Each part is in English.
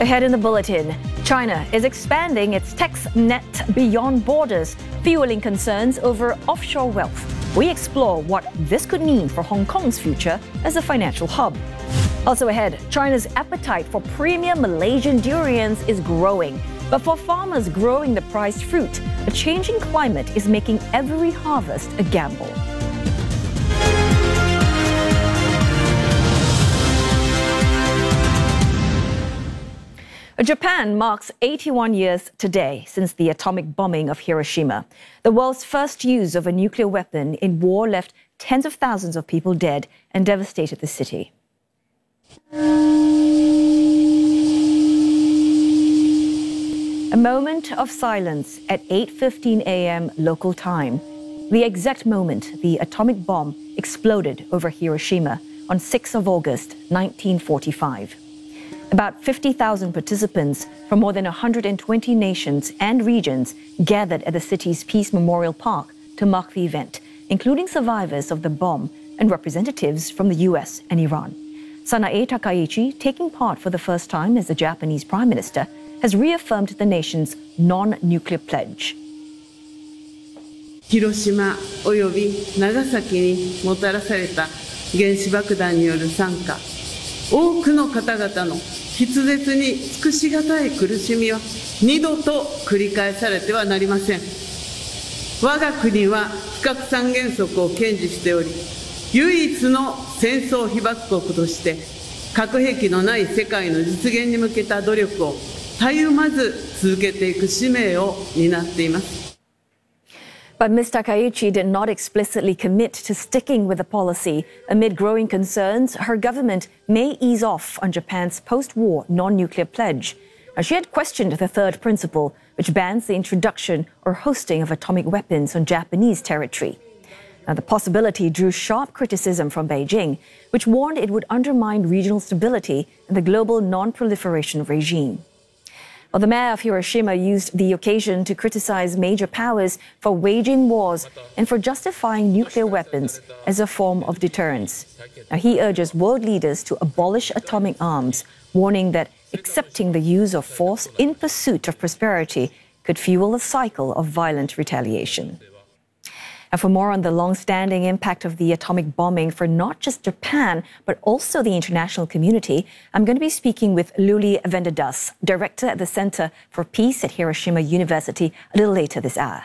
Ahead in the bulletin, China is expanding its tax net beyond borders, fueling concerns over offshore wealth. We explore what this could mean for Hong Kong's future as a financial hub. Also ahead, China's appetite for premium Malaysian durians is growing. But for farmers growing the prized fruit, a changing climate is making every harvest a gamble. Japan marks 81 years today since the atomic bombing of Hiroshima. The world's first use of a nuclear weapon in war left tens of thousands of people dead and devastated the city. A moment of silence at 8:15 a.m. local time, the exact moment the atomic bomb exploded over Hiroshima on 6th of August, 1945. About 50,000 participants from more than 120 nations and regions gathered at the city's Peace Memorial Park to mark the event, including survivors of the bomb and representatives from the US and Iran. Sanae Takaichi, taking part for the first time as the Japanese Prime Minister, has reaffirmed the nation's non-nuclear pledge. 広島および長崎にもたらされた原子爆弾による惨禍、多くの方々の筆舌に尽くしがたい苦しみは二度と繰り返されてはなりません。我が国は非核三原則を堅持しており、唯一の戦争被爆国として核兵器のない世界の実現に向けた努力をたゆまず続けていく使命を担っています。 But Ms. Takaichi did not explicitly commit to sticking with the policy. Amid growing concerns, her government may ease off on Japan's post-war non-nuclear pledge. Now, she had questioned the third principle, which bans the introduction or hosting of atomic weapons on Japanese territory. Now, the possibility drew sharp criticism from Beijing, which warned it would undermine regional stability and the global non-proliferation regime. Well, the mayor of Hiroshima used the occasion to criticize major powers for waging wars and for justifying nuclear weapons as a form of deterrence. Now, he urges world leaders to abolish atomic arms, warning that accepting the use of force in pursuit of prosperity could fuel a cycle of violent retaliation. And for more on the long-standing impact of the atomic bombing for not just Japan, but also the international community, I'm going to be speaking with Luli Vendadas, director at the Center for Peace at Hiroshima University, a little later this hour.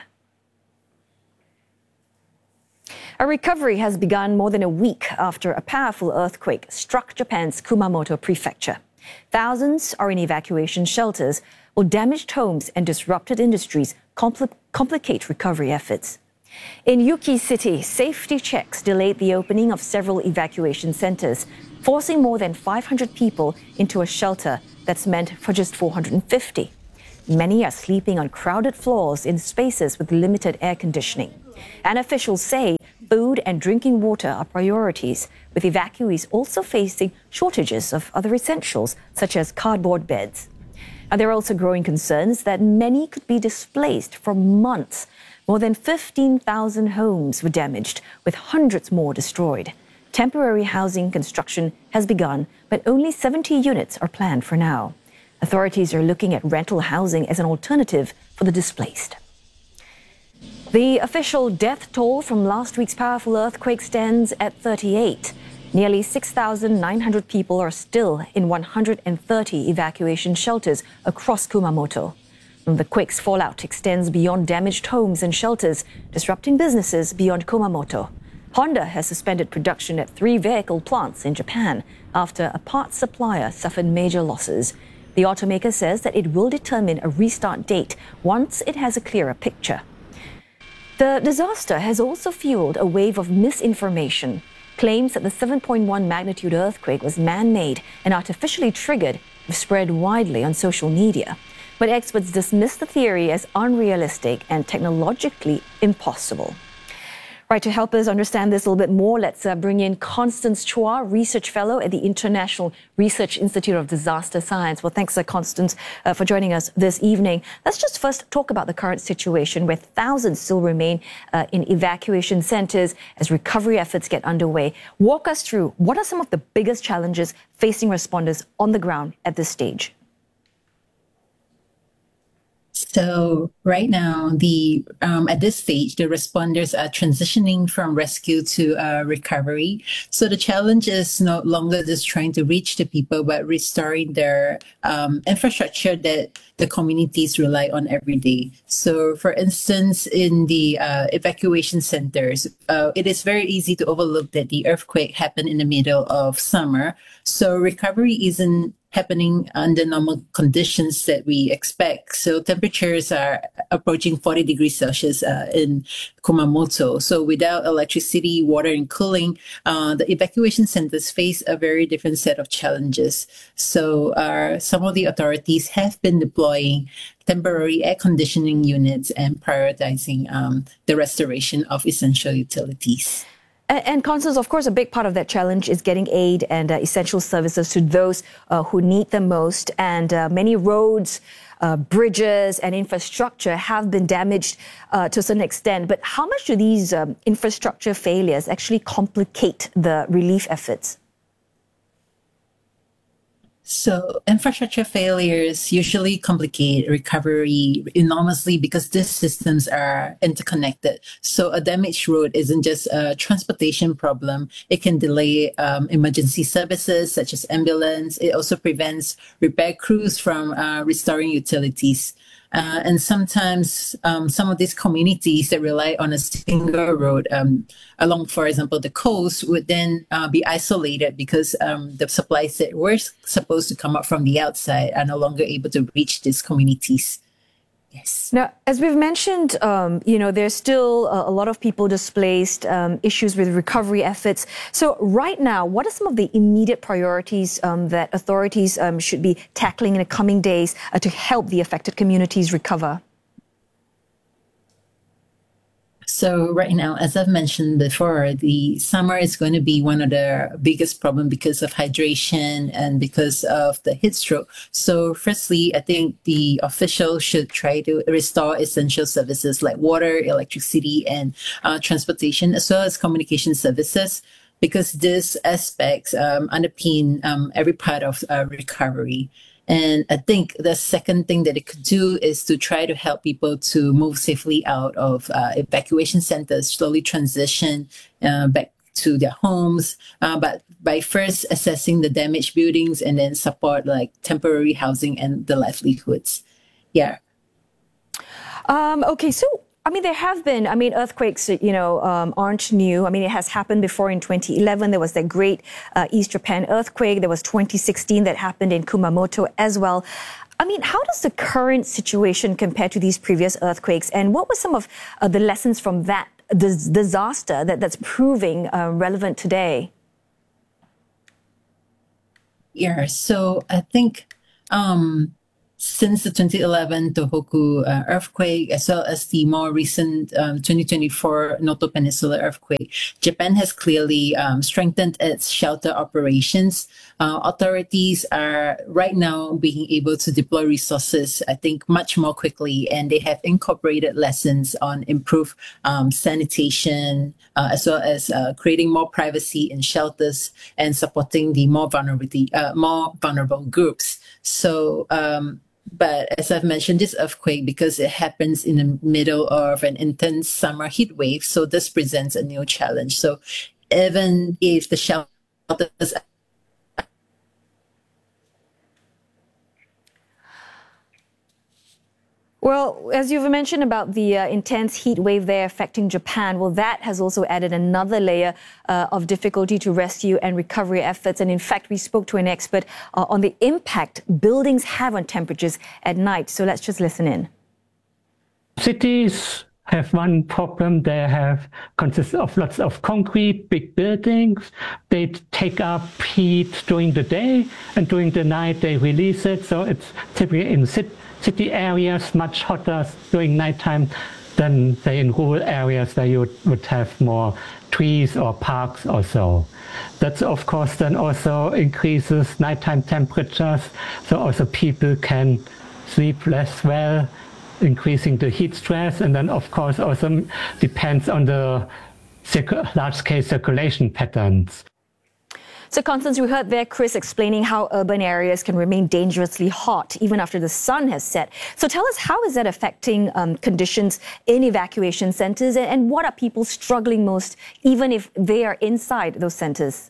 A recovery has begun more than a week after a powerful earthquake struck Japan's Kumamoto prefecture. Thousands are in evacuation shelters, while damaged homes and disrupted industries complicate recovery efforts. In Yuki City, safety checks delayed the opening of several evacuation centers, forcing more than 500 people into a shelter that's meant for just 450. Many are sleeping on crowded floors in spaces with limited air conditioning. And officials say food and drinking water are priorities, with evacuees also facing shortages of other essentials, such as cardboard beds. And there are also growing concerns that many could be displaced for months. More than 15,000 homes were damaged, with hundreds more destroyed. Temporary housing construction has begun, but only 70 units are planned for now. Authorities are looking at rental housing as an alternative for the displaced. The official death toll from last week's powerful earthquake stands at 38. Nearly 6,900 people are still in 130 evacuation shelters across Kumamoto. The quake's fallout extends beyond damaged homes and shelters, disrupting businesses beyond Kumamoto. Honda has suspended production at 3 vehicle plants in Japan after a parts supplier suffered major losses. The automaker says that it will determine a restart date once it has a clearer picture. The disaster has also fueled a wave of misinformation. Claims that the 7.1 magnitude earthquake was man-made and artificially triggered have spread widely on social media. But experts dismiss the theory as unrealistic and technologically impossible. Right, to help us understand this a little bit more, let's bring in Constance Chua, Research Fellow at the International Research Institute of Disaster Science. Well, thanks, Constance, for joining us this evening. Let's just first talk about the current situation where thousands still remain in evacuation centers as recovery efforts get underway. Walk us through what are some of the biggest challenges facing responders on the ground at this stage? So right now, at this stage, the responders are transitioning from rescue to recovery. So the challenge is no longer just trying to reach the people, but restoring their infrastructure that the communities rely on every day. So, for instance, in the evacuation centers, it is very easy to overlook that the earthquake happened in the middle of summer. So recovery isn't happening under normal conditions that we expect. So temperatures are approaching 40 degrees Celsius in Kumamoto. So without electricity, water, and cooling, the evacuation centers face a very different set of challenges. So some of the authorities have been deploying temporary air conditioning units and prioritizing the restoration of essential utilities. And Constance, of course, a big part of that challenge is getting aid and essential services to those who need them most. And many roads, bridges and infrastructure have been damaged to a certain extent. But how much do these infrastructure failures actually complicate the relief efforts? So infrastructure failures usually complicate recovery enormously because these systems are interconnected. So a damaged road isn't just a transportation problem. It can delay emergency services such as ambulance. It also prevents repair crews from restoring utilities. And sometimes some of these communities that rely on a single road along, for example, the coast would then be isolated because the supplies that were supposed to come up from the outside are no longer able to reach these communities. Yes. Now, as we've mentioned, there's still a lot of people displaced, issues with recovery efforts. So right now, what are some of the immediate priorities that authorities should be tackling in the coming days to help the affected communities recover? So right now, as I've mentioned before, the summer is going to be one of the biggest problems because of hydration and because of the heat stroke. So firstly, I think the officials should try to restore essential services like water, electricity, and transportation, as well as communication services, because these aspects underpin every part of recovery. And I think the second thing that it could do is to try to help people to move safely out of evacuation centers, slowly transition back to their homes, but by first assessing the damaged buildings and then support like temporary housing and the livelihoods. Yeah. Okay, so there have been, earthquakes, aren't new. It has happened before in 2011. There was that great East Japan earthquake. There was 2016 that happened in Kumamoto as well. How does the current situation compare to these previous earthquakes? And what were some of the lessons from that disaster that's proving relevant today? Yeah, so I think since the 2011 Tohoku earthquake, as well as the more recent 2024 Noto Peninsula earthquake, Japan has clearly strengthened its shelter operations. Authorities are right now being able to deploy resources, I think, much more quickly, and they have incorporated lessons on improved sanitation, as well as creating more privacy in shelters and supporting the more vulnerable groups. So, but as I've mentioned, this earthquake, because it happens in the middle of an intense summer heat wave, so this presents a new challenge. So even if the shelters Well, as you've mentioned about the intense heat wave there affecting Japan, well, that has also added another layer of difficulty to rescue and recovery efforts. And in fact, we spoke to an expert on the impact buildings have on temperatures at night. So let's just listen in. Cities have one problem. They consist of lots of concrete, big buildings. They take up heat during the day, and during the night they release it. So it's typically in city areas much hotter during nighttime than, say, in rural areas where you would have more trees or parks or so. That, of course, then also increases nighttime temperatures. So also people can sleep less well, increasing the heat stress, and then of course also depends on the large-scale circulation patterns. So, Constance, we heard there Chris explaining how urban areas can remain dangerously hot even after the sun has set. So tell us, how is that affecting conditions in evacuation centres, and what are people struggling most even if they are inside those centres?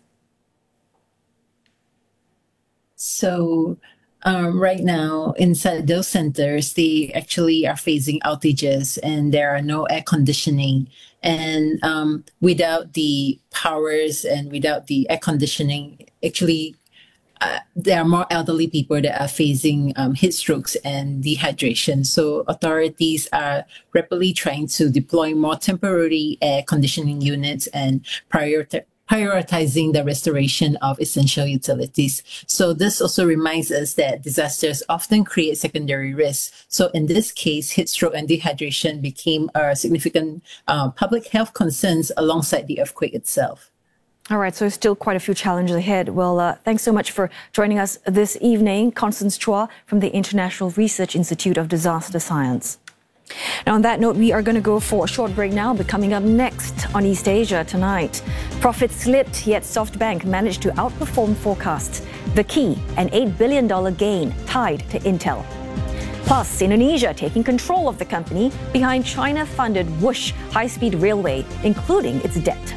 So right now, inside those centers, they actually are facing outages and there are no air conditioning. And without the powers and without the air conditioning, actually, there are more elderly people that are facing heat strokes and dehydration. So authorities are rapidly trying to deploy more temporary air conditioning units and prioritizing the restoration of essential utilities. So this also reminds us that disasters often create secondary risks. So in this case, heat stroke and dehydration became a significant public health concerns alongside the earthquake itself. All right, so still quite a few challenges ahead. Well, thanks so much for joining us this evening, Constance Chua from the International Research Institute of Disaster Science. Now, on that note, we are going to go for a short break now, but coming up next on East Asia tonight, profits slipped, yet SoftBank managed to outperform forecasts. The key, an $8 billion gain tied to Intel. Plus, Indonesia taking control of the company behind China-funded Whoosh high-speed railway, including its debt.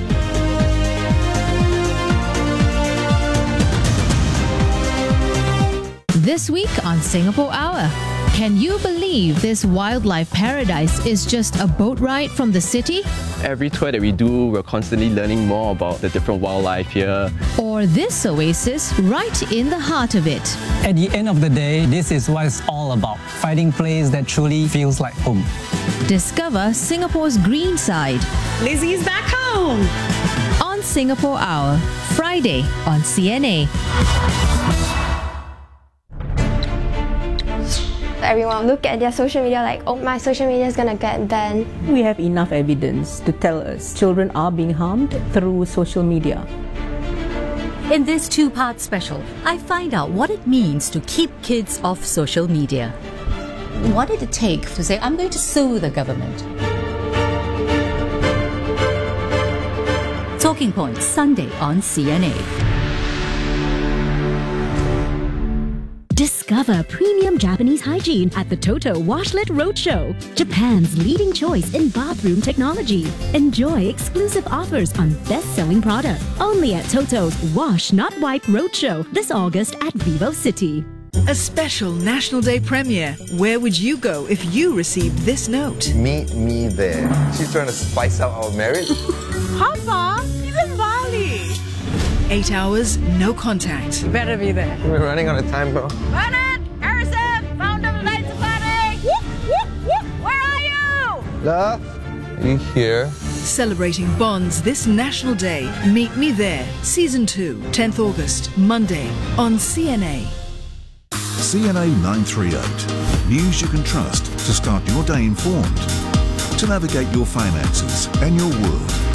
This week on Singapore Hour. Can you believe this wildlife paradise is just a boat ride from the city? Every tour that we do, we're constantly learning more about the different wildlife here. Or this oasis right in the heart of it? At the end of the day, this is what it's all about. Finding a place that truly feels like home. Discover Singapore's green side. Lizzie's back home! On Singapore Hour, Friday on CNA. Everyone look at their social media like, oh, my social media is gonna get banned. We have enough evidence to tell us children are being harmed through social media. In this two-part special, I find out what it means to keep kids off social media. What did it take to say, I'm going to sue the government? Talking Points, Sunday on CNA. Discover premium Japanese hygiene at the Toto Washlet Roadshow, Japan's leading choice in bathroom technology. Enjoy exclusive offers on best-selling products only at Toto's Wash Not Wipe Roadshow this August at Vivo City. A special National Day premiere. Where would you go if you received this note? Meet me there. She's trying to spice up our marriage. Papa, he's in Bali. 8 hours, no contact. You better be there. We're running out of time, bro. Bernard! Harrison! Found the light safari! Whoop, whoop, whoop! Where are you? Love, are you here? Celebrating bonds this National Day. Meet Me There. Season 2, 10th August, Monday on CNA. CNA 938. News you can trust to start your day informed. To navigate your finances and your world.